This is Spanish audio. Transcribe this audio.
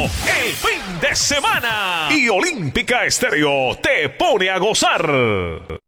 el fin de semana. Y Olímpica Estéreo te pone a gozar.